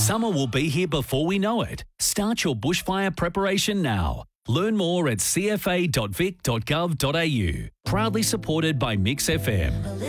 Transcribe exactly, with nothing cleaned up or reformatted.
Summer will be here before we know it. Start your bushfire preparation now. Learn more at c f a dot vic dot gov dot a u. Proudly supported by Mix F M.